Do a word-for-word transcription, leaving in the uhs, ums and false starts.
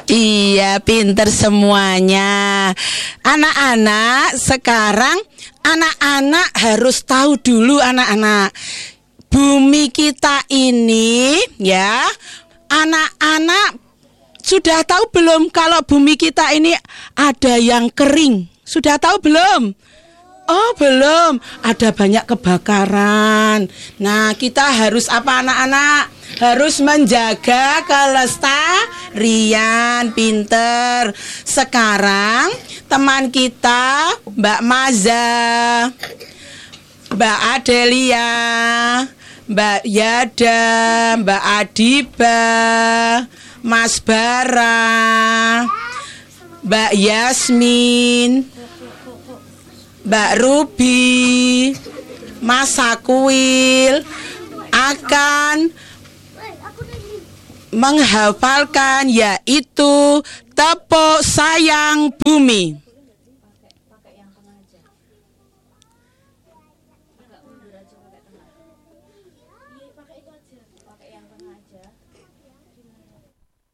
Iya, pinter semuanya. Anak-anak, sekarang anak-anak harus tahu dulu anak-anak. Bumi kita ini ya, anak-anak sudah tahu belum kalau bumi kita ini ada yang kering? Sudah tahu belum? Oh belum, ada banyak kebakaran. Nah kita harus apa anak-anak? Harus menjaga kelestarian, pinter. Sekarang teman kita Mbak Maza, Mbak Adelia, Mbak Yada, Mbak Adiba, Mas Bara, Mbak Yasmin, Mbak Ruby, Mas Sakwil akan menghafalkan yaitu tepuk sayang bumi.